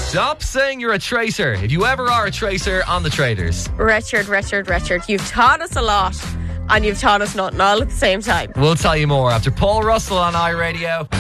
Stop saying you're a traitor. If you ever are a traitor on the traitors. Richard. You've taught us a lot and you've taught us nothing all at the same time. We'll tell you more after Paul Russell on iRadio.